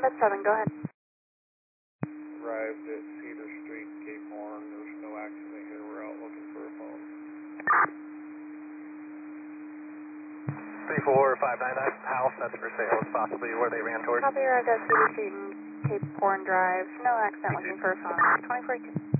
Med 7, go ahead. Arrived at Cedar Street, Cape Horn. There's no accident here. We're out looking for a phone. 34599 house, that's for sale. It's possibly where they ran towards. Copy, arrived at Cedar Street and Cape Horn Drive. No accident, looking for a phone. 2042.